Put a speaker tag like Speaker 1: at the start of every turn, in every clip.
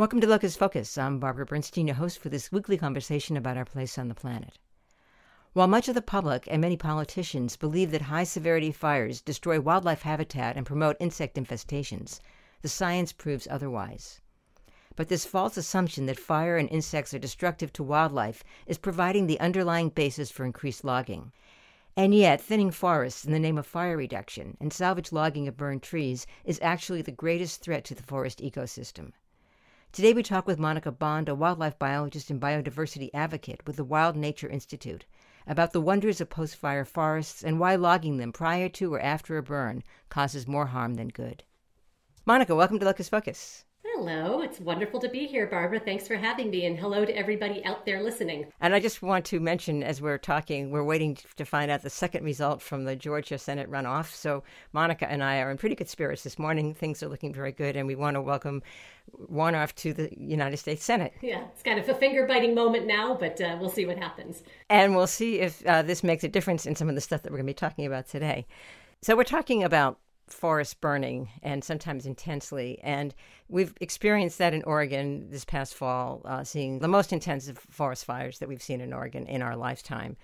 Speaker 1: Welcome to Locust Focus. I'm Barbara Bernstein, your host for this weekly conversation about our place on the planet. While much of the public and many politicians believe that high-severity fires destroy wildlife habitat and promote insect infestations, the science proves otherwise. But this false assumption that fire and insects are destructive to wildlife is providing the underlying basis for increased logging. And yet, thinning forests in the name of fire reduction and salvage logging of burned trees is actually the greatest threat to the forest ecosystem. Today we talk with Monica Bond, a wildlife biologist and biodiversity advocate with the Wild Nature Institute, about the wonders of post-fire forests and why logging them prior to or after a burn causes more harm than good. Monica, welcome to Locust Focus.
Speaker 2: Hello, it's wonderful to be here, Barbara. Thanks for having me, and hello to everybody out there listening.
Speaker 1: And I just want to mention, as we're talking, we're waiting to find out the second result from the Georgia Senate runoff. So Monica and I are in pretty good spirits this morning. Things are looking very good, and we want to welcome Warnoff to the United States Senate.
Speaker 2: Yeah, it's kind of a finger-biting moment now, but we'll see what happens.
Speaker 1: And we'll see if this makes a difference in some of the stuff that we're going to be talking about today. So we're talking about forest burning, and sometimes intensely. And we've experienced that in Oregon this past fall, seeing the most intensive forest fires that we've seen in Oregon in our lifetime.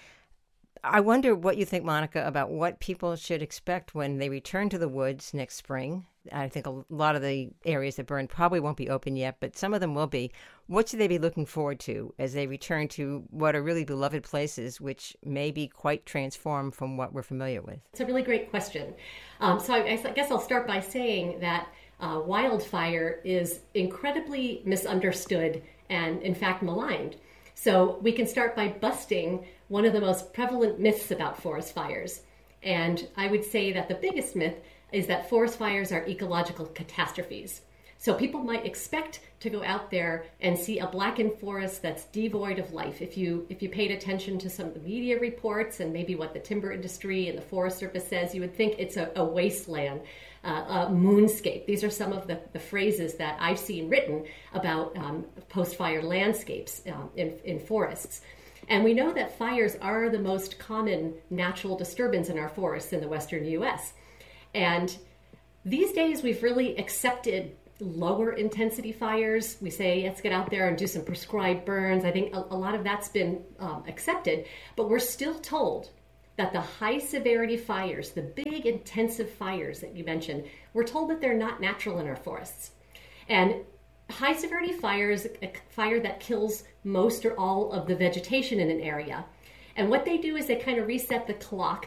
Speaker 1: I wonder what you think, Monica, about what people should expect when they return to the woods next spring. I think a lot of the areas that burned probably won't be open yet, but some of them will be. What should they be looking forward to as they return to what are really beloved places, which may be quite transformed from what we're familiar with?
Speaker 2: It's a really great question. So I guess I'll start by saying that wildfire is incredibly misunderstood and, in fact, maligned. So we can start by busting one of the most prevalent myths about forest fires. And I would say that the biggest myth is that forest fires are ecological catastrophes. So people might expect to go out there and see a blackened forest that's devoid of life. If you paid attention to some of the media reports and maybe what the timber industry and the Forest Service says, you would think it's a wasteland, a moonscape. These are some of the phrases that I've seen written about post-fire landscapes in forests. And we know that fires are the most common natural disturbance in our forests in the western U.S. And these days we've really accepted lower intensity fires. We say, let's get out there and do some prescribed burns. I think a lot of that's been accepted, but we're still told that the high severity fires, the big intensive fires that you mentioned, we're told that they're not natural in our forests. And high severity fires, a fire that kills most or all of the vegetation in an area. And what they do is they kind of reset the clock.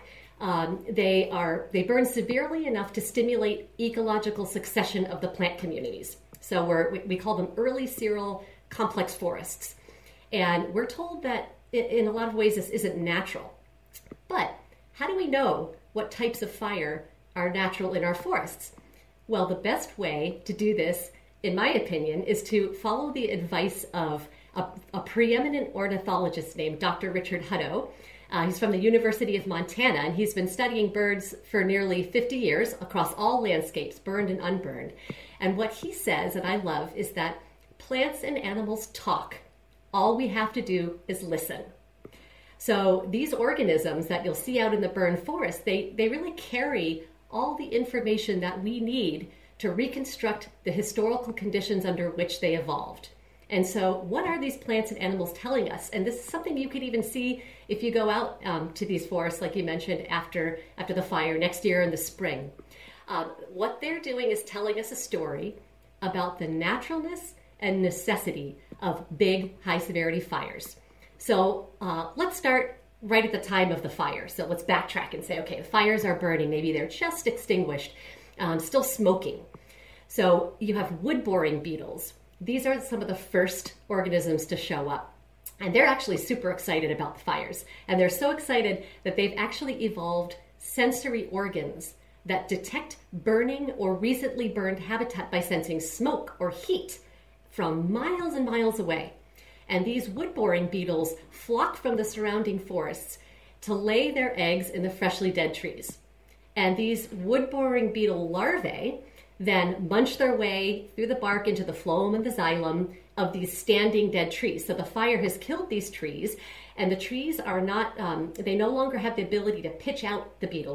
Speaker 2: They burn severely enough to stimulate ecological succession of the plant communities. So we call them early seral complex forests. And we're told that in a lot of ways this isn't natural. But how do we know what types of fire are natural in our forests? Well, the best way to do this, in my opinion, is to follow the advice of a preeminent ornithologist named Dr. Richard Hutto. He's from the University of Montana, and he's been studying birds for nearly 50 years across all landscapes, burned and unburned. And what he says, and I love, is that plants and animals talk. All we have to do is listen. So these organisms that you'll see out in the burned forest, they really carry all the information that we need to reconstruct the historical conditions under which they evolved. And so what are these plants and animals telling us? And this is something you could even see if you go out to these forests, like you mentioned, after the fire next year in the spring. What they're doing is telling us a story about the naturalness and necessity of big, high-severity fires. So let's start right at the time of the fire. So let's backtrack and say, okay, the fires are burning. Maybe they're just extinguished, still smoking. So you have wood-boring beetles. These are some of the first organisms to show up. And they're actually super excited about the fires. And they're so excited that they've actually evolved sensory organs that detect burning or recently burned habitat by sensing smoke or heat from miles and miles away. And these wood-boring beetles flock from the surrounding forests to lay their eggs in the freshly dead trees. And these wood-boring beetle larvae then munch their way through the bark into the phloem and the xylem of these standing dead trees. So the fire has killed these trees, and the trees are not, they no longer have the ability to pitch out the beetles.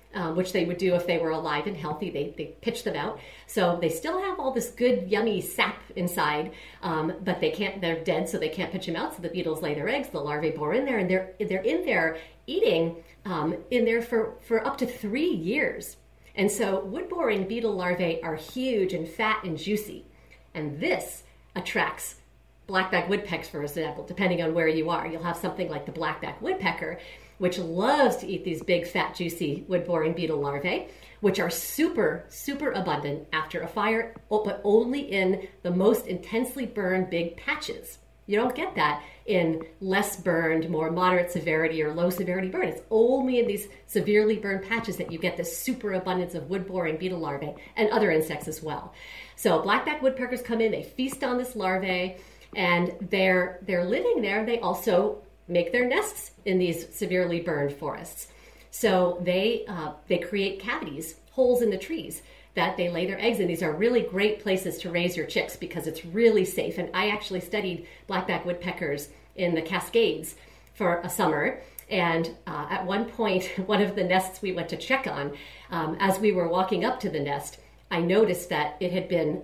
Speaker 2: which they would do if they were alive and healthy. They pitch them out. So they still have all this good, yummy sap inside, but they're dead, so they can't pitch them out. So the beetles lay their eggs, the larvae bore in there, and they're in there eating in there for up to 3 years. And so wood-boring beetle larvae are huge and fat and juicy. And this attracts blackback woodpeckers, for example, depending on where you are. You'll have something like the blackback woodpecker, which loves to eat these big, fat, juicy wood-boring beetle larvae, which are super, super abundant after a fire, but only in the most intensely burned big patches. You don't get that in less burned, more moderate severity or low severity burn. It's only in these severely burned patches that you get this super abundance of wood-boring beetle larvae and other insects as well. So blackback woodpeckers come in, they feast on this larvae, and they're living there. They also make their nests in these severely burned forests. So they create cavities, holes in the trees that they lay their eggs in. These are really great places to raise your chicks because it's really safe. And I actually studied blackback woodpeckers in the Cascades for a summer. And at one point, one of the nests we went to check on, as we were walking up to the nest, I noticed that it had been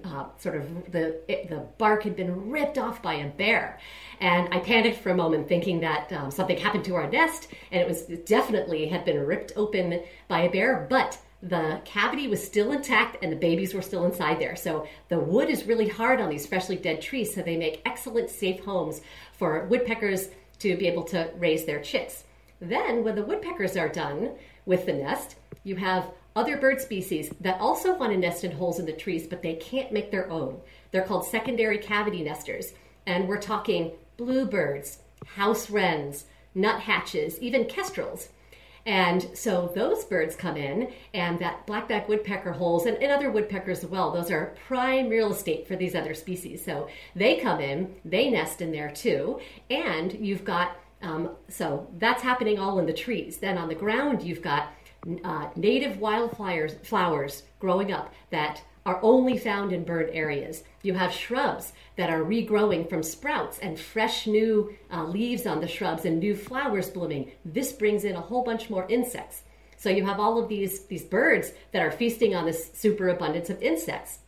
Speaker 2: the bark had been ripped off by a bear. And I panicked for a moment thinking that something happened to our nest, and it definitely had been ripped open by a bear, but the cavity was still intact and the babies were still inside there. So the wood is really hard on these freshly dead trees, so they make excellent safe homes for woodpeckers to be able to raise their chicks. Then when the woodpeckers are done with the nest, you have other bird species that also want to nest in holes in the trees, but they can't make their own. They're called secondary cavity nesters. And we're talking bluebirds, house wrens, nuthatches, even kestrels. And so those birds come in, and that blackback woodpecker holes, and other woodpeckers as well, those are prime real estate for these other species. So they come in, they nest in there too, and you've got, so that's happening all in the trees. Then on the ground, you've got native flowers growing up that are only found in burned areas. You have shrubs that are regrowing from sprouts and fresh new leaves on the shrubs and new flowers blooming. This brings in a whole bunch more insects. So you have all of these birds that are feasting on this superabundance of insects.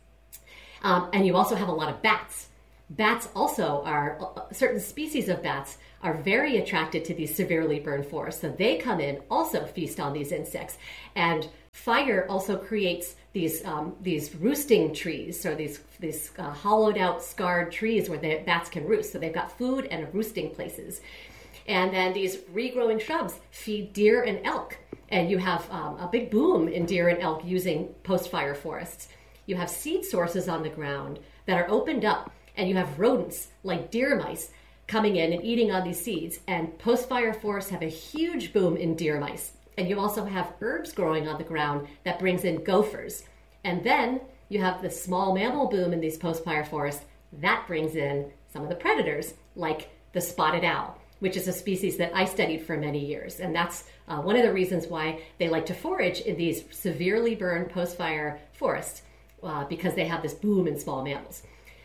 Speaker 2: And you also have a lot of bats. Bats also are, certain species of bats are very attracted to these severely burned forests. So they come in, also feast on these insects. And fire also creates these roosting trees, so these hollowed out, scarred trees where the bats can roost. So they've got food and roosting places. And then these regrowing shrubs feed deer and elk. And you have a big boom in deer and elk using post-fire forests. You have seed sources on the ground that are opened up, and you have rodents like deer mice coming in and eating on these seeds. And post-fire forests have a huge boom in deer mice. And you also have herbs growing on the ground that brings in gophers. And then you have the small mammal boom in these post-fire forests that brings in some of the predators, like the spotted owl, which is a species that I studied for many years. And that's one of the reasons why they like to forage in these severely burned post-fire forests, because they have this boom in small mammals.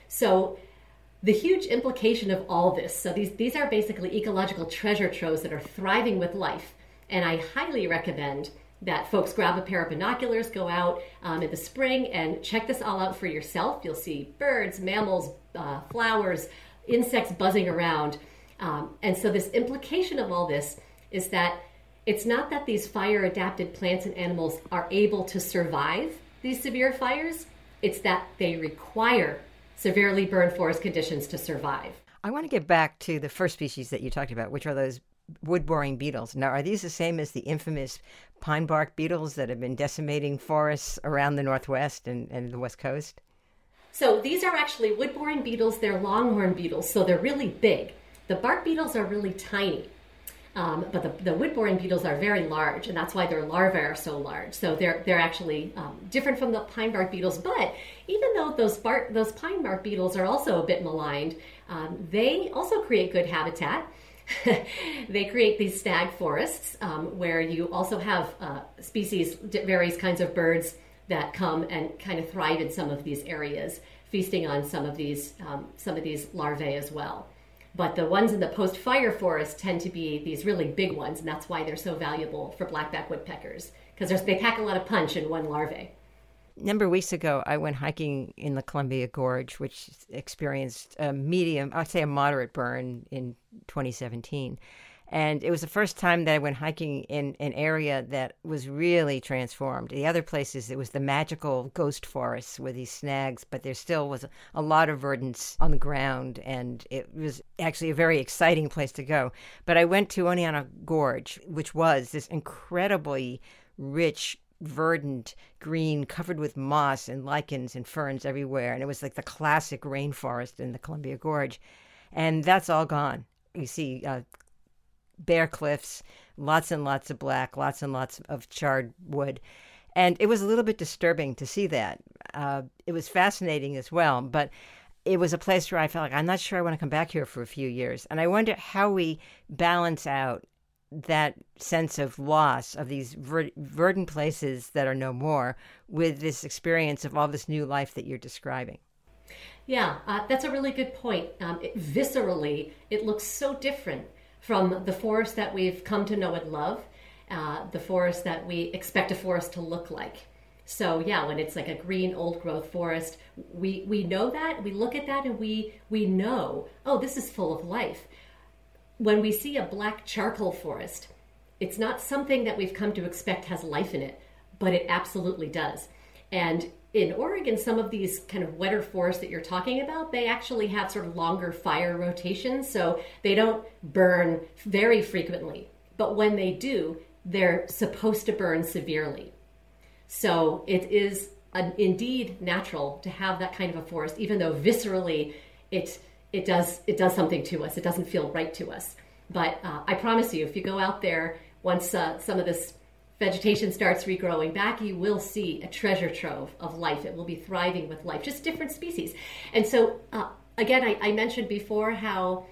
Speaker 2: So the huge implication of all this, so these are basically ecological treasure troves that are thriving with life. And I highly recommend that folks grab a pair of binoculars, go out in the spring and check this all out for yourself. You'll see birds, mammals, flowers, insects buzzing around. And so this implication of all this is that it's not that these fire-adapted plants and animals are able to survive these severe fires. It's that they require severely burned forest conditions to survive.
Speaker 1: I want to get back to the first species that you talked about, which are those wood-boring beetles. Now, are these the same as the infamous pine bark beetles that have been decimating forests around the Northwest and the West Coast?
Speaker 2: So these are actually wood-boring beetles. They're longhorn beetles, so they're really big. The bark beetles are really tiny, but the wood-boring beetles are very large, and that's why their larvae are so large. So they're actually different from the pine bark beetles. But even though those pine bark beetles are also a bit maligned, they also create good habitat. They create these stag forests where you also have species, various kinds of birds that come and kind of thrive in some of these areas, feasting on some of these larvae as well. But the ones in the post-fire forest tend to be these really big ones, and that's why they're so valuable for blackback woodpeckers, because they pack a lot of punch in one larvae.
Speaker 1: A number of weeks ago, I went hiking in the Columbia Gorge, which experienced a medium, I'd say a moderate burn in 2017. And it was the first time that I went hiking in an area that was really transformed. The other places, it was the magical ghost forests with these snags, but there still was a lot of verdance on the ground, and it was actually a very exciting place to go. But I went to Oneonta Gorge, which was this incredibly rich, verdant green covered with moss and lichens and ferns everywhere. And it was like the classic rainforest in the Columbia Gorge. And that's all gone. You see bare cliffs, lots and lots of black, lots and lots of charred wood. And it was a little bit disturbing to see that. It was fascinating as well, but it was a place where I felt like, I'm not sure I want to come back here for a few years. And I wonder how we balance out that sense of loss of these verdant places that are no more with this experience of all this new life that you're describing.
Speaker 2: Yeah, that's a really good point. Viscerally, it looks so different from the forest that we've come to know and love, the forest that we expect a forest to look like. So yeah, when it's like a green old growth forest, we know that, we look at that and we know, oh, this is full of life. When we see a black charcoal forest, it's not something that we've come to expect has life in it, but it absolutely does. And in Oregon, some of these kind of wetter forests that you're talking about, they actually have sort of longer fire rotations, so they don't burn very frequently. But when they do, they're supposed to burn severely. So it is indeed natural to have that kind of a forest, even though viscerally it does something to us. It doesn't feel right to us. But I promise you, if you go out there, once some of this vegetation starts regrowing back, you will see a treasure trove of life. It will be thriving with life, just different species. And so, again, I mentioned before how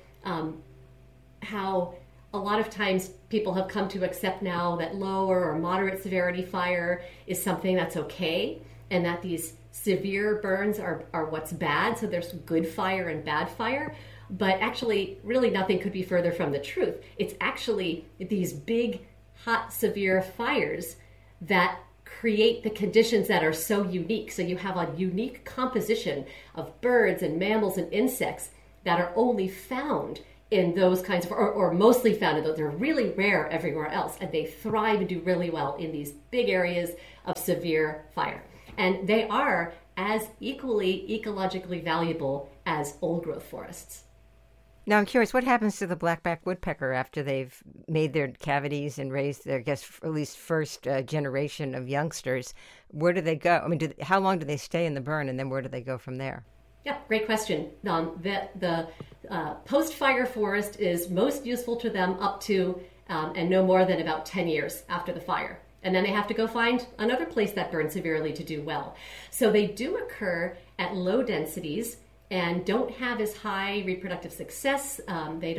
Speaker 2: a lot of times people have come to accept now that lower or moderate severity fire is something that's okay, and that these severe burns are what's bad. So there's good fire and bad fire. But actually, really nothing could be further from the truth. It's actually these big, hot, severe fires that create the conditions that are so unique. So you have a unique composition of birds and mammals and insects that are only found in those kinds of, or mostly found in those. They're really rare everywhere else, and they thrive and do really well in these big areas of severe fire. And they are as equally ecologically valuable as old growth forests.
Speaker 1: Now, I'm curious, what happens to the blackback woodpecker after they've made their cavities and raised their, I guess, at least first generation of youngsters? Where do they go? I mean, how long do they stay in the burn, and then where do they go from there?
Speaker 2: Yeah, great question. The post-fire forest is most useful to them up to and no more than about 10 years after the fire. And then they have to go find another place that burns severely to do well. So they do occur at low densities and don't have as high reproductive success. They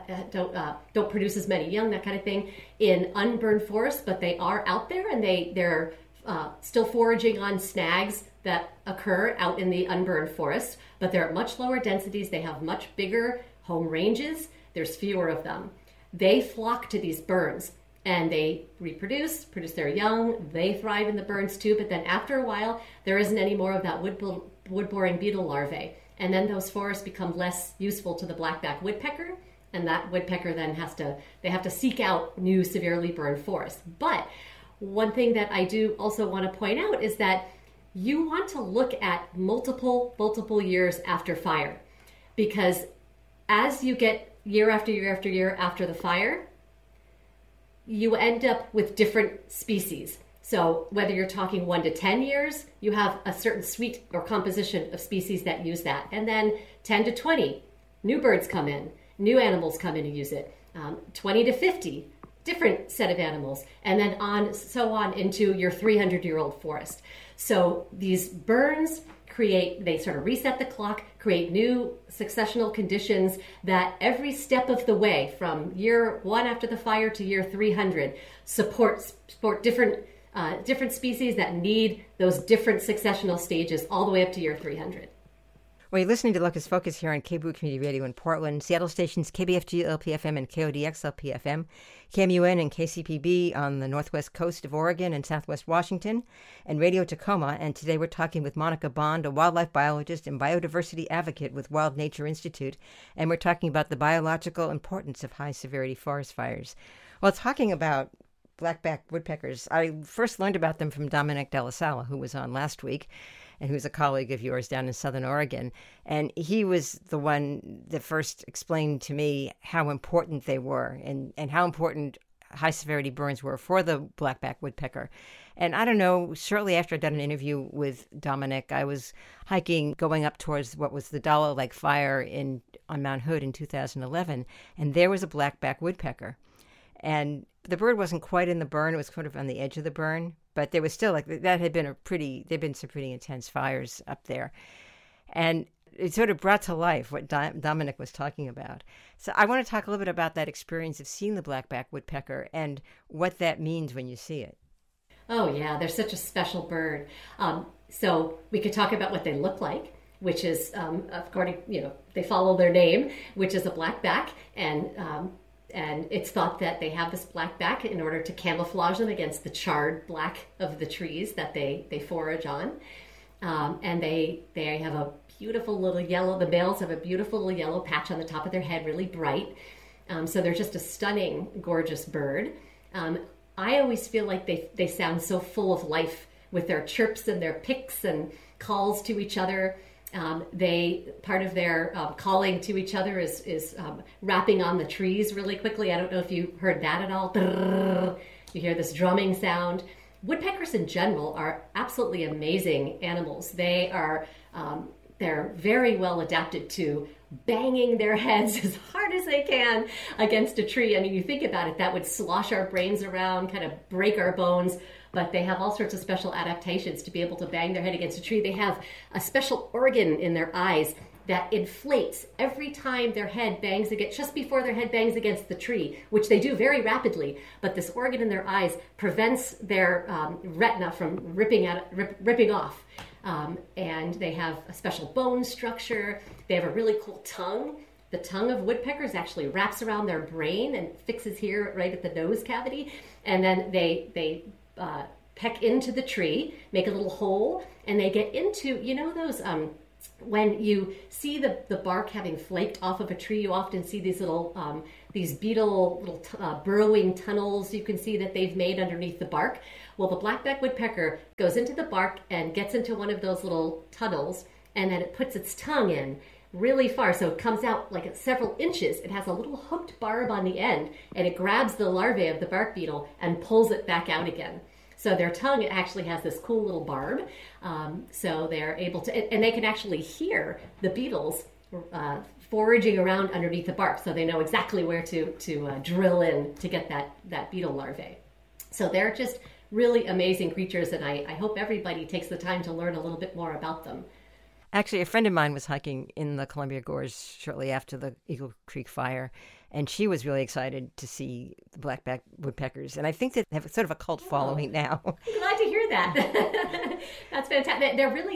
Speaker 2: don't produce as many young, that kind of thing, in unburned forests, but they are out there, and they're still foraging on snags that occur out in the unburned forest, but they're at much lower densities. They have much bigger home ranges. There's fewer of them. They flock to these burns, and they produce their young. They thrive in the burns too, but then after a while, there isn't any more of that wood-boring beetle larvae. And then those forests become less useful to the blackback woodpecker, and that woodpecker then they have to seek out new severely burned forests. But one thing that I do also want to point out is that you want to look at multiple years after fire, because as you get year after year after year after the fire, you end up with different species. So whether you're talking 1 to 10 years, you have a certain suite or composition of species that use that. And then 10 to 20, new birds come in, new animals come in and use it. 20 to 50, different set of animals. And then on into your 300-year-old forest. So these burns they sort of reset the clock, create new successional conditions that every step of the way from year 1 after the fire to year 300 support different species that need those different successional stages all the way up to year 300.
Speaker 1: Well, you're listening to Locust Focus here on KBOO Community Radio in Portland, Seattle stations KBFG LPFM and KODX LPFM, KMUN and KCPB on the northwest coast of Oregon and southwest Washington, and Radio Tacoma. And today we're talking with Monica Bond, a wildlife biologist and biodiversity advocate with Wild Nature Institute, and we're talking about the biological importance of high-severity forest fires. Well, talking about blackback woodpeckers, I first learned about them from Dominic De La Sala, who was on last week, and who's a colleague of yours down in Southern Oregon. And he was the one that first explained to me how important they were and how important high-severity burns were for the blackback woodpecker. And I don't know, shortly after I'd done an interview with Dominic, I was hiking, going up towards what was the Dalla Lake fire on Mount Hood in 2011, and there was a blackback woodpecker. And the bird wasn't quite in the burn. It was sort of on the edge of the burn. But there was still, that had been there'd been some pretty intense fires up there. And it sort of brought to life what Dominic was talking about. So I want to talk a little bit about that experience of seeing the blackback woodpecker and what that means when you see it.
Speaker 2: Oh, yeah, they're such a special bird. So we could talk about what they look like, which is, according, they follow their name, which is a blackback. And it's thought that they have this black back in order to camouflage them against the charred black of the trees that they forage on. And they have a beautiful little yellow, the males have a beautiful little yellow patch on the top of their head, really bright. So they're just a stunning, gorgeous bird. I always feel like they sound so full of life with their chirps and their picks and calls to each other. Part of their calling to each other is rapping on the trees really quickly. I don't know if you heard that at all. You hear this drumming sound. Woodpeckers in general are absolutely amazing animals. They're very well adapted to banging their heads as hard as they can against a tree. I mean, you think about it, that would slosh our brains around, kind of break our bones. But they have all sorts of special adaptations to be able to bang their head against a tree. They have a special organ in their eyes that inflates every time their head bangs against, just before their head bangs against the tree, which they do very rapidly. But this organ in their eyes prevents their retina from ripping off. And they have a special bone structure. They have a really cool tongue. The tongue of woodpeckers actually wraps around their brain and fixes here right at the nose cavity. And then they peck into the tree, make a little hole, and they get into, those, when you see the bark having flaked off of a tree, you often see these little, these beetle little burrowing tunnels you can see that they've made underneath the bark. Well, the blackback woodpecker goes into the bark and gets into one of those little tunnels, and then it puts its tongue in really far, so it comes out like several inches. It has a little hooked barb on the end, and it grabs the larvae of the bark beetle and pulls it back out again. So their tongue actually has this cool little barb, so they're able to, and they can actually hear the beetles foraging around underneath the bark, so they know exactly where to drill in to get that beetle larvae. So they're just really amazing creatures, and I hope everybody takes the time to learn a little bit more about them.
Speaker 1: Actually, a friend of mine was hiking in the Columbia Gorge shortly after the Eagle Creek fire, and she was really excited to see the blackback woodpeckers. And I think that they have sort of a cult following now.
Speaker 2: I'm glad to hear that. That's fantastic. They're really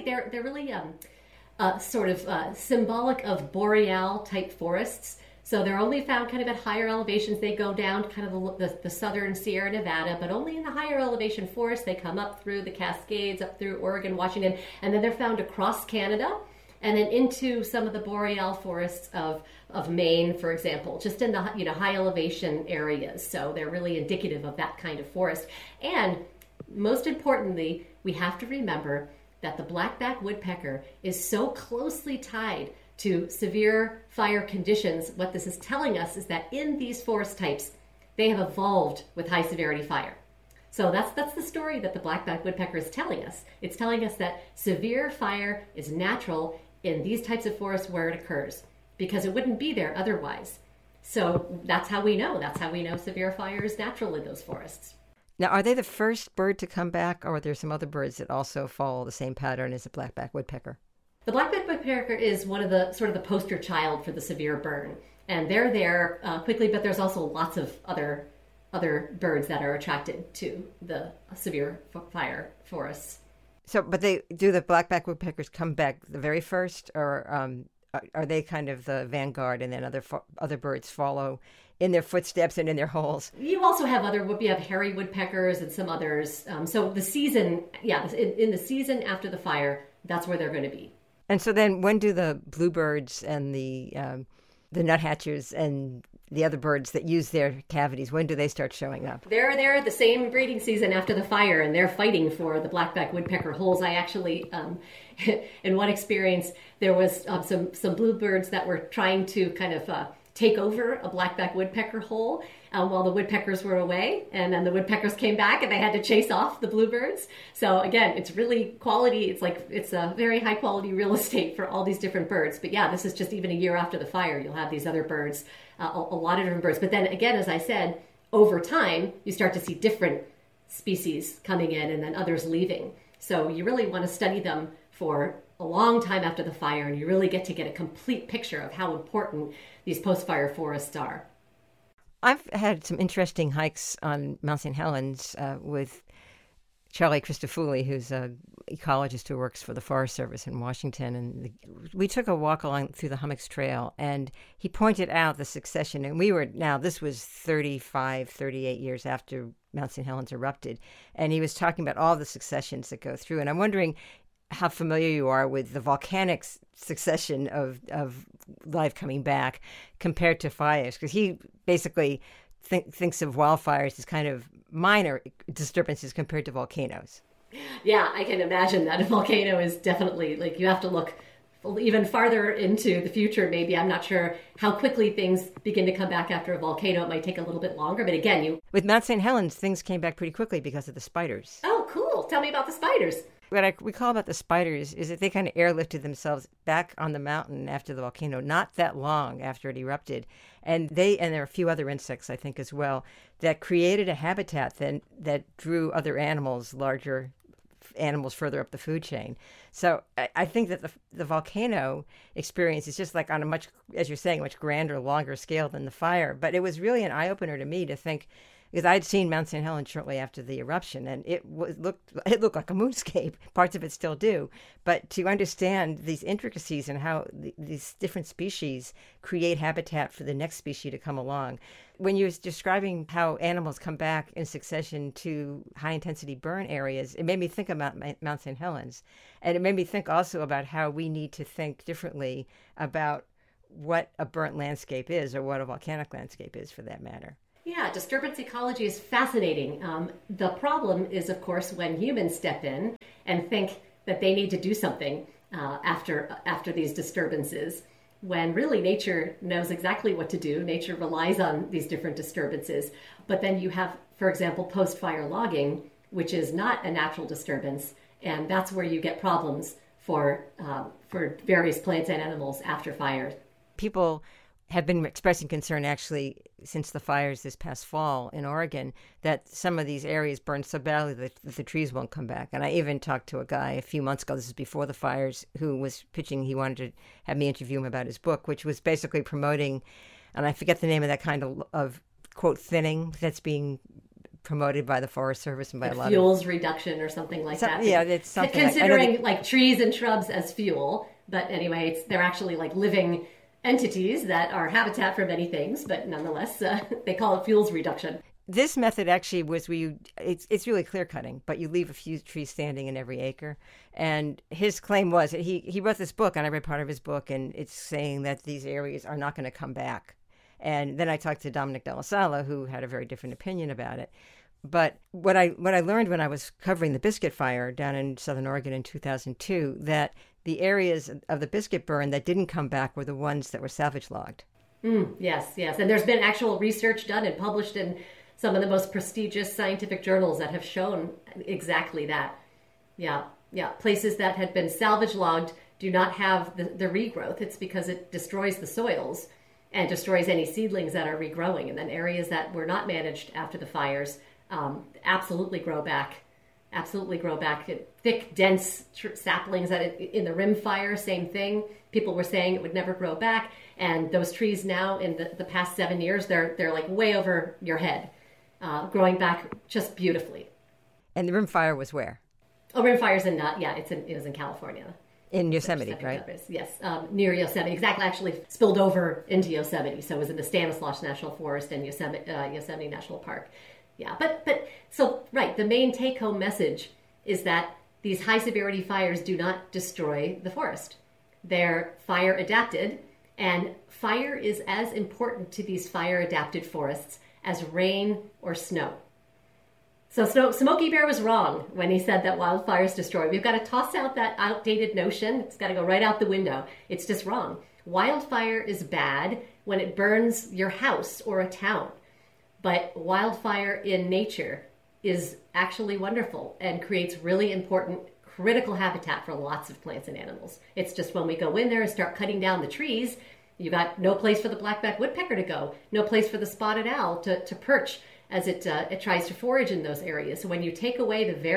Speaker 2: sort of symbolic of boreal type forests. So they're only found kind of at higher elevations. They go down kind of the southern Sierra Nevada, but only in the higher elevation forests. They come up through the Cascades, up through Oregon, Washington, and then they're found across Canada, and then into some of the boreal forests of Maine, for example, just in the high elevation areas. So they're really indicative of that kind of forest. And most importantly, we have to remember that the blackback woodpecker is so closely tied to severe fire conditions. What this is telling us is that in these forest types, they have evolved with high severity fire. So that's the story that the blackback woodpecker is telling us. It's telling us that severe fire is natural in these types of forests where it occurs, because it wouldn't be there otherwise. So that's how we know. That's how we know severe fire is natural in those forests.
Speaker 1: Now, are they the first bird to come back, or are there some other birds that also follow the same pattern as the blackback woodpecker?
Speaker 2: The blackback woodpecker is one of the sort of the poster child for the severe burn, and they're there quickly. But there's also lots of other birds that are attracted to the severe fire forests.
Speaker 1: So, but they do the black-backed woodpeckers come back the very first, or are they kind of the vanguard, and then other birds follow in their footsteps and in their holes?
Speaker 2: You also have you have hairy woodpeckers and some others. So the season, in the season after the fire, that's where they're going to be.
Speaker 1: And so then, when do the bluebirds and the nuthatchers and the other birds that use their cavities, when do they start showing up?
Speaker 2: They're the same breeding season after the fire, and they're fighting for the black-backed woodpecker holes. I actually, in one experience, there was some bluebirds that were trying to kind of take over a black-backed woodpecker hole while the woodpeckers were away, and then the woodpeckers came back and they had to chase off the bluebirds. So again, it's really quality. It's a very high quality real estate for all these different birds. But yeah, this is just even a year after the fire. You'll have these other birds, a lot of different birds. But then again, as I said, over time, you start to see different species coming in and then others leaving. So you really want to study them for a long time after the fire, and you really get to get a complete picture of how important these post-fire forests are.
Speaker 1: I've had some interesting hikes on Mount St. Helens with Charlie Christofouli, who's an ecologist who works for the Forest Service in Washington. And we took a walk along through the Hummocks Trail, and he pointed out the succession. And this was 35, 38 years after Mount St. Helens erupted. And he was talking about all the successions that go through. And I'm wondering how familiar you are with the volcanic succession of life coming back compared to fires, because he basically thinks of wildfires as kind of minor disturbances compared to volcanoes.
Speaker 2: Yeah, I can imagine that a volcano is definitely, like, you have to look even farther into the future. Maybe, I'm not sure how quickly things begin to come back after a volcano. It might take a little bit longer, but again,
Speaker 1: with Mount St. Helens, things came back pretty quickly because of the spiders.
Speaker 2: Oh, cool. Tell me about the spiders.
Speaker 1: What I recall about the spiders is that they kind of airlifted themselves back on the mountain after the volcano, not that long after it erupted. And there are a few other insects, I think, as well, that created a habitat that drew other animals, larger animals further up the food chain. So I think that the volcano experience is just like on a much, as you're saying, much grander, longer scale than the fire. But it was really an eye-opener to me to think, because I'd seen Mount St. Helens shortly after the eruption, and it looked like a moonscape. Parts of it still do. But to understand these intricacies and how these different species create habitat for the next species to come along. When you were describing how animals come back in succession to high-intensity burn areas, it made me think about Mount St. Helens. And it made me think also about how we need to think differently about what a burnt landscape is, or what a volcanic landscape is, for that matter.
Speaker 2: Yeah, disturbance ecology is fascinating. The problem is, of course, when humans step in and think that they need to do something after these disturbances, when really nature knows exactly what to do. Nature relies on these different disturbances. But then you have, for example, post-fire logging, which is not a natural disturbance, and that's where you get problems for various plants and animals after fires.
Speaker 1: People have been expressing concern, actually, since the fires this past fall in Oregon, that some of these areas burned so badly that the trees won't come back. And I even talked to a guy a few months ago, this is before the fires, who was pitching, he wanted to have me interview him about his book, which was basically promoting, and I forget the name of that kind of quote, thinning that's being promoted by the Forest Service and by a lot
Speaker 2: fuels reduction or something like that.
Speaker 1: Yeah, it's something
Speaker 2: considering like trees and shrubs as fuel. But anyway, they're actually like living entities that are habitat for many things, but nonetheless, they call it fuels reduction.
Speaker 1: This method actually was where it's really clear cutting, but you leave a few trees standing in every acre. And his claim was that he wrote this book, and I read part of his book, and it's saying that these areas are not going to come back. And then I talked to Dominic Della Sala, who had a very different opinion about it. But what I learned when I was covering the Biscuit Fire down in Southern Oregon in 2002, that the areas of the Biscuit burn that didn't come back were the ones that were salvage logged.
Speaker 2: Yes. And there's been actual research done and published in some of the most prestigious scientific journals that have shown exactly that. Yeah. Places that had been salvage logged do not have the regrowth. It's because it destroys the soils and destroys any seedlings that are regrowing. And then areas that were not managed after the fires absolutely grow back. Thick, dense saplings in the rim fire, same thing. People were saying it would never grow back. And those trees now, in the past 7 years, they're like way over your head, growing back just beautifully.
Speaker 1: And the rim fire was where?
Speaker 2: Oh, Rim Fire's in, it was in California.
Speaker 1: In Yosemite, right?
Speaker 2: Yes, near Yosemite. Exactly, actually spilled over into Yosemite. So it was in the Stanislaus National Forest and Yosemite National Park. Yeah, but so, right, the main take-home message is that these high-severity fires do not destroy the forest. They're fire-adapted, and fire is as important to these fire-adapted forests as rain or snow. So Smokey Bear was wrong when he said that wildfires destroy. We've got to toss out that outdated notion. It's got to go right out the window. It's just wrong. Wildfire is bad when it burns your house or a town. But wildfire in nature is actually wonderful and creates really important critical habitat for lots of plants and animals. It's just when we go in there and start cutting down the trees, you got no place for the black-backed woodpecker to go, no place for the spotted owl to perch as it tries to forage in those areas. So when you take away the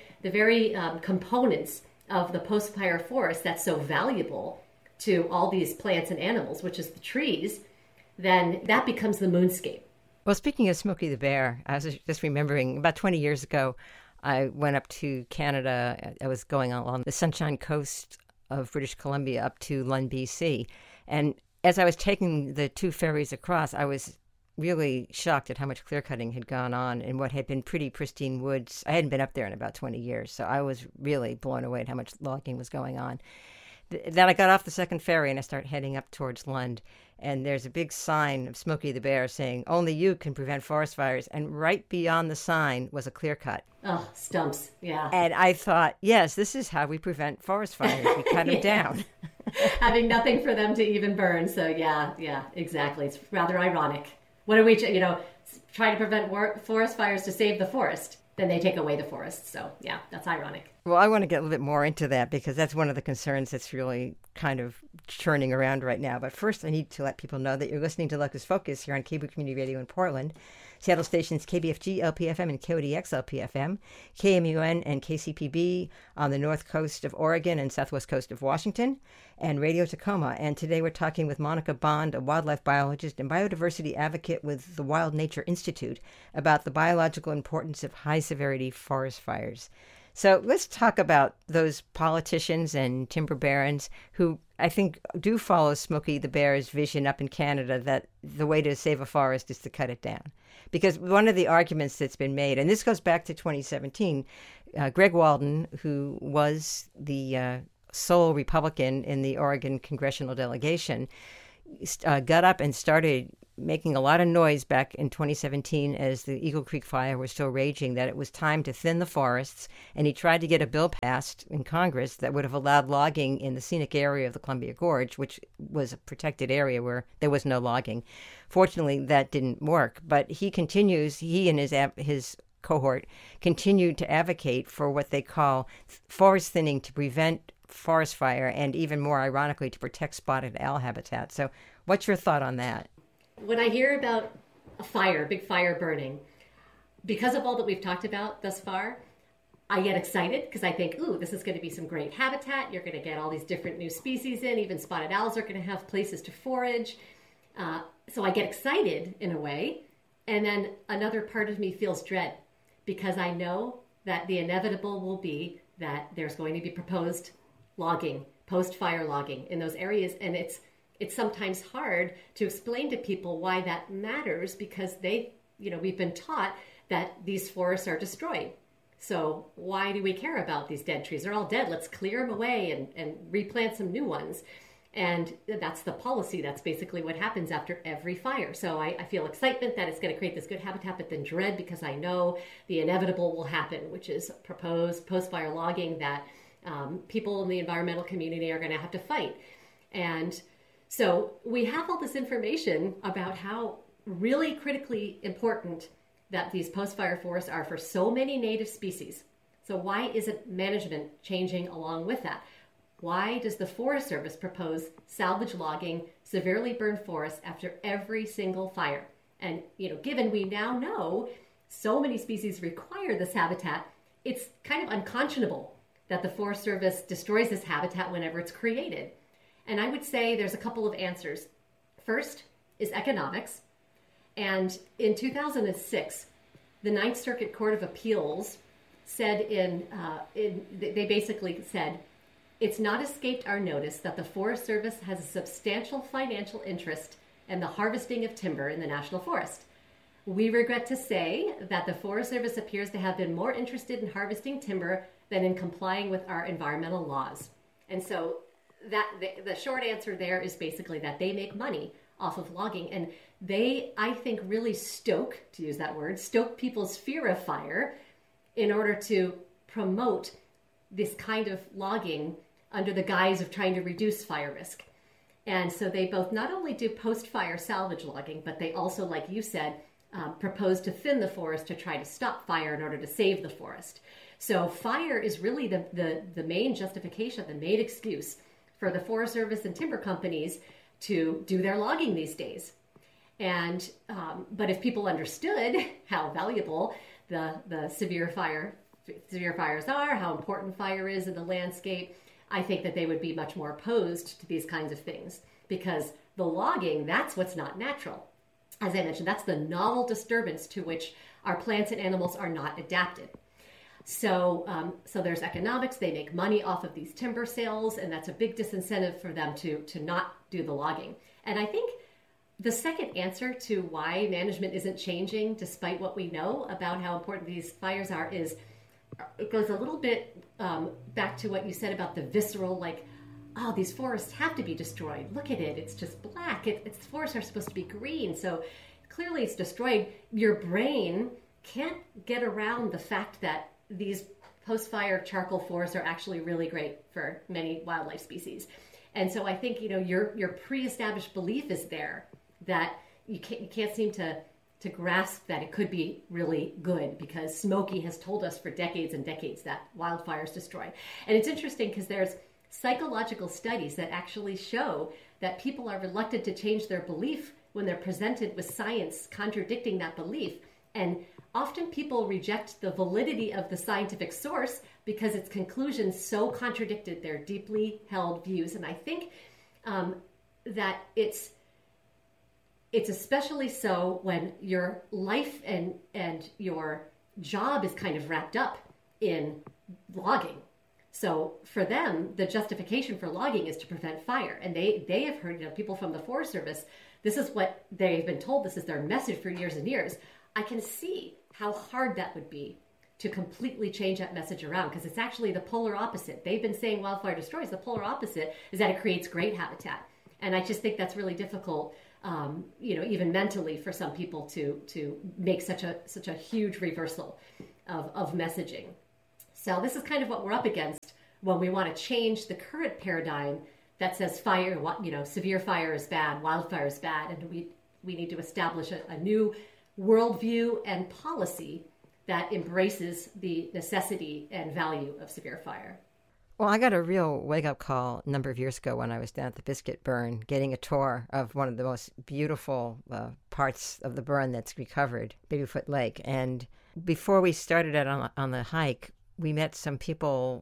Speaker 2: very components of the post-fire forest that's so valuable to all these plants and animals, which is the trees, then that becomes the moonscape.
Speaker 1: Well, speaking of Smokey the Bear, I was just remembering about 20 years ago, I went up to Canada. I was going along the Sunshine Coast of British Columbia up to Lund, BC. And as I was taking the two ferries across, I was really shocked at how much clear cutting had gone on in what had been pretty pristine woods. I hadn't been up there in about 20 years, so I was really blown away at how much logging was going on. Then I got off the second ferry and I started heading up towards Lund, and there's a big sign of Smokey the Bear saying, "Only you can prevent forest fires." And right beyond the sign was a clear cut.
Speaker 2: Oh, stumps, yeah.
Speaker 1: And I thought, yes, this is how we prevent forest fires. We cut them down.
Speaker 2: Having nothing for them to even burn. So yeah, exactly. It's rather ironic. What are we, try to prevent forest fires to save the forest? Then they take away the forest. So yeah, that's ironic.
Speaker 1: Well, I want to get a little bit more into that because that's one of the concerns that's really kind of churning around right now. But first, I need to let people know that you're listening to Locus Focus here on Cable Community Radio in Portland. Seattle stations KBFG LPFM and KODX LPFM, KMUN and KCPB on the north coast of Oregon and southwest coast of Washington, and Radio Tacoma. And today we're talking with Monica Bond, a wildlife biologist and biodiversity advocate with the Wild Nature Institute, about the biological importance of high-severity forest fires. So let's talk about those politicians and timber barons who I think do follow Smokey the Bear's vision up in Canada that the way to save a forest is to cut it down. Because one of the arguments that's been made, and this goes back to 2017, Greg Walden, who was the sole Republican in the Oregon congressional delegation, got up and started making a lot of noise back in 2017 as the Eagle Creek fire was still raging, that it was time to thin the forests. And he tried to get a bill passed in Congress that would have allowed logging in the scenic area of the Columbia Gorge, which was a protected area where there was no logging. Fortunately, that didn't work. But he and his cohort continued to advocate for what they call forest thinning to prevent forest fire and, even more ironically, to protect spotted owl habitat. So what's your thought on that?
Speaker 2: When I hear about a fire, big fire burning, because of all that we've talked about thus far, I get excited because I think, ooh, this is going to be some great habitat. You're going to get all these different new species in. Even spotted owls are going to have places to forage. So I get excited in a way. And then another part of me feels dread because I know that the inevitable will be that there's going to be proposed logging, post-fire logging in those areas. And it's sometimes hard to explain to people why that matters because we've been taught that these forests are destroyed. So why do we care about these dead trees? They're all dead. Let's clear them away and replant some new ones. And that's the policy. That's basically what happens after every fire. So I feel excitement that it's going to create this good habitat, but then dread because I know the inevitable will happen, which is proposed post-fire logging that people in the environmental community are going to have to fight. And so we have all this information about how really critically important that these post-fire forests are for so many native species. So why isn't management changing along with that? Why does the Forest Service propose salvage logging severely burned forests after every single fire? And, given we now know so many species require this habitat, it's kind of unconscionable that the Forest Service destroys this habitat whenever it's created. And I would say there's a couple of answers. First is economics. And in 2006, the Ninth Circuit Court of Appeals said they basically said, it's not escaped our notice that the Forest Service has a substantial financial interest in the harvesting of timber in the National Forest. We regret to say that the Forest Service appears to have been more interested in harvesting timber than in complying with our environmental laws. And so that the short answer there is basically that they make money off of logging. And they, I think, really stoke, to use that word, stoke people's fear of fire in order to promote this kind of logging under the guise of trying to reduce fire risk. And so they both not only do post-fire salvage logging, but they also, like you said, propose to thin the forest to try to stop fire in order to save the forest. So fire is really the main justification, the main excuse for the Forest Service and timber companies to do their logging these days. And but if people understood how valuable the severe fires are, how important fire is in the landscape, I think that they would be much more opposed to these kinds of things, because the logging, that's what's not natural. As I mentioned, that's the novel disturbance to which our plants and animals are not adapted. So there's economics. They make money off of these timber sales, and that's a big disincentive for them to not do the logging. And I think the second answer to why management isn't changing, despite what we know about how important these fires are, is it goes a little bit back to what you said about the visceral, like, oh, these forests have to be destroyed. Look at it. It's just black. Its forests are supposed to be green. So clearly it's destroyed. Your brain can't get around the fact that these post-fire charcoal forests are actually really great for many wildlife species. And so I think, your pre-established belief is there that you can't seem to grasp that it could be really good, because Smokey has told us for decades and decades that wildfires destroy. And it's interesting because there's psychological studies that actually show that people are reluctant to change their belief when they're presented with science contradicting that belief. And often people reject the validity of the scientific source because its conclusions so contradicted their deeply held views. And I think that it's especially so when your life and your job is kind of wrapped up in logging. So for them, the justification for logging is to prevent fire. And they have heard, people from the Forest Service, this is what they've been told, this is their message for years and years. I can see how hard that would be to completely change that message around, because it's actually the polar opposite. They've been saying wildfire destroys. The polar opposite is that it creates great habitat. And I just think that's really difficult, even mentally, for some people to make such a huge reversal of messaging. So this is kind of what we're up against when we want to change the current paradigm that says fire, severe fire is bad, wildfire is bad, and we need to establish a new worldview and policy that embraces the necessity and value of severe fire.
Speaker 1: Well, I got a real wake-up call a number of years ago when I was down at the Biscuit Burn getting a tour of one of the most beautiful parts of the burn that's recovered, Babyfoot Lake. And before we started out on the hike, we met some people.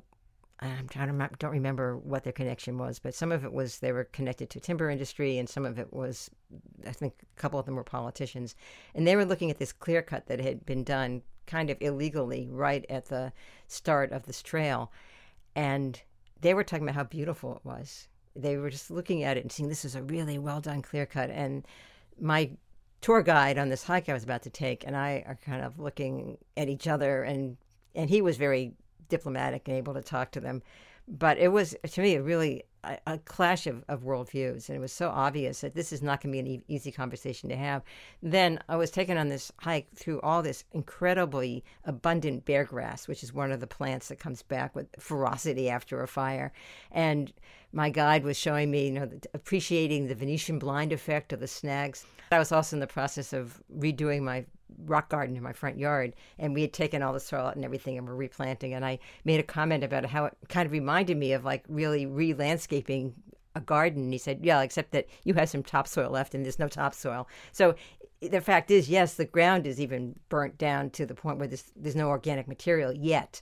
Speaker 1: Don't remember what their connection was, but some of it was they were connected to timber industry, and some of it was, I think a couple of them were politicians. And they were looking at this clear cut that had been done kind of illegally right at the start of this trail. And they were talking about how beautiful it was. They were just looking at it and seeing this is a really well done clear cut. And my tour guide on this hike I was about to take and I are kind of looking at each other, and he was very diplomatic and able to talk to them. But it was, to me, a clash of worldviews. And it was so obvious that this is not going to be an easy conversation to have. Then I was taken on this hike through all this incredibly abundant beargrass, which is one of the plants that comes back with ferocity after a fire. And my guide was showing me, appreciating the Venetian blind effect of the snags. I was also in the process of redoing my rock garden in my front yard, and we had taken all the soil out and everything and we're replanting, and I made a comment about how it kind of reminded me of like really re-landscaping a garden. And he said, yeah, except that you have some topsoil left and there's no topsoil. So the fact is, yes, the ground is even burnt down to the point where there's no organic material yet.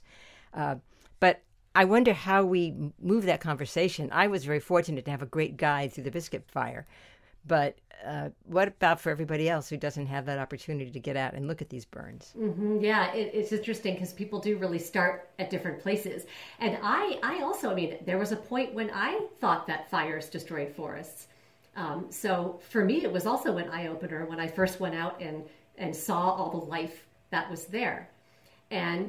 Speaker 1: But I wonder how we move that conversation. I was very fortunate to have a great guide through the Biscuit Fire. But what about for everybody else who doesn't have that opportunity to get out and look at these burns?
Speaker 2: Yeah, it's interesting because people do really start at different places. And I also, I mean, there was a point when I thought that fires destroyed forests. So for me, it was also an eye-opener when I first went out and saw all the life that was there. And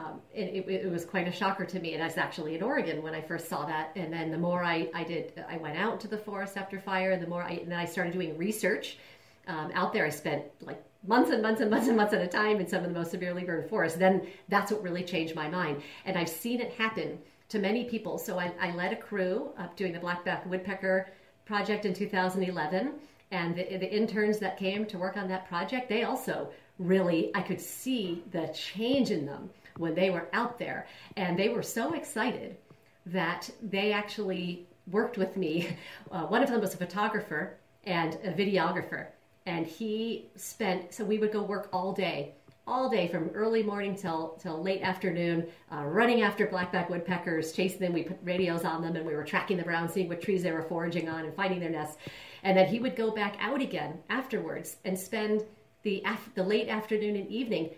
Speaker 2: it was quite a shocker to me. And I was actually in Oregon when I first saw that. And then the more I went out to the forest after fire, and then I started doing research out there. I spent like months and months and months and months at a time in some of the most severely burned forests. Then that's what really changed my mind. And I've seen it happen to many people. So I led a crew up doing the Blackback Woodpecker project in 2011. And the interns that came to work on that project, they also really, I could see the change in them when they were out there. And they were so excited that they actually worked with me. One of them was a photographer and a videographer. And so we would go work all day from early morning till late afternoon, running after blackback woodpeckers, chasing them. We put radios on them and we were tracking them around, seeing what trees they were foraging on and finding their nests. And then he would go back out again afterwards and spend the late afternoon and evening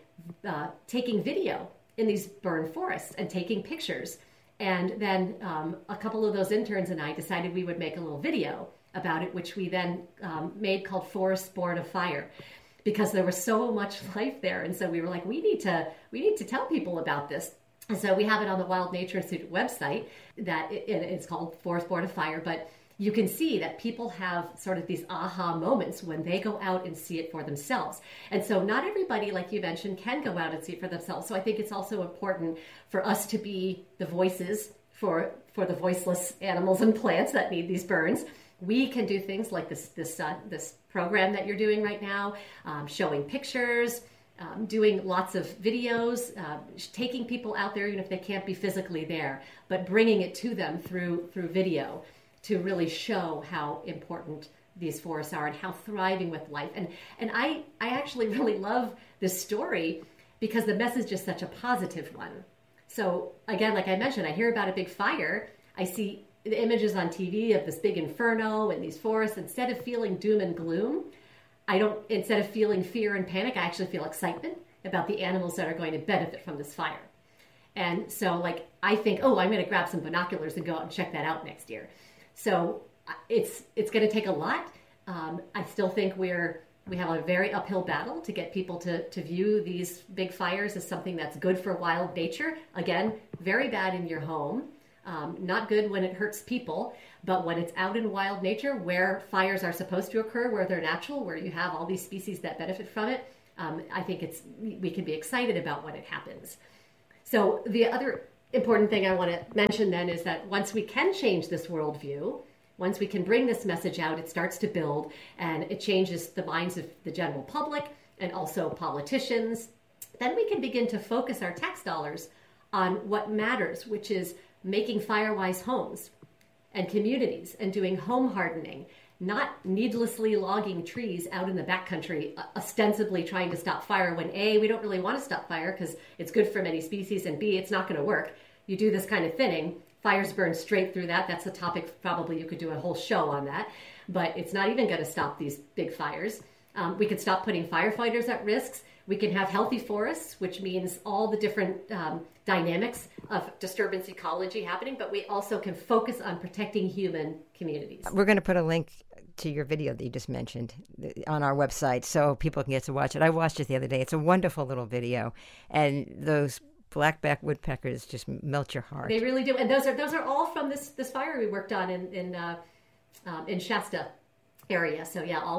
Speaker 2: taking video in these burned forests and taking pictures. And then a couple of those interns and I decided we would make a little video about it, which we then made called Forest Born of Fire, because there was so much life there. And so we were like, we need to tell people about this. And so we have it on the Wild Nature Institute website that it's called Forest Born of Fire. But you can see that people have sort of these aha moments when they go out and see it for themselves. And so not everybody, like you mentioned, can go out and see it for themselves. So I think it's also important for us to be the voices for the voiceless animals and plants that need these burns. We can do things like this program that you're doing right now, showing pictures, doing lots of videos, taking people out there even if they can't be physically there, but bringing it to them through video to really show how important these forests are and how thriving with life. And I actually really love this story because the message is such a positive one. So again, like I mentioned, I hear about a big fire, I see the images on TV of this big inferno and these forests. Instead of feeling doom and gloom, instead of feeling fear and panic, I actually feel excitement about the animals that are going to benefit from this fire. And so I think, I'm going to grab some binoculars and go out and check that out next year. So it's going to take a lot. I still think we have a very uphill battle to get people to view these big fires as something that's good for wild nature. Again, very bad in your home. Not good when it hurts people, but when it's out in wild nature where fires are supposed to occur, where they're natural, where you have all these species that benefit from it, I think we can be excited about when it happens. So the other important thing I want to mention then is that once we can change this worldview, once we can bring this message out, it starts to build and it changes the minds of the general public and also politicians. Then we can begin to focus our tax dollars on what matters, which is making fire-wise homes and communities and doing home hardening, not needlessly logging trees out in the backcountry, ostensibly trying to stop fire when A, we don't really want to stop fire because it's good for many species, and B, it's not going to work. You do this kind of thinning, fires burn straight through that. That's a topic, probably you could do a whole show on that, but it's not even going to stop these big fires. We could stop putting firefighters at risks. We can have healthy forests, which means all the different dynamics of disturbance ecology happening, but we also can focus on protecting human communities.
Speaker 1: We're going to put a link to your video that you just mentioned on our website so people can get to watch it. I watched it the other day. It's a wonderful little video, and those blackback woodpeckers just melt your heart.
Speaker 2: They really do, and those are all from this fire we worked on in Shasta area. So yeah, all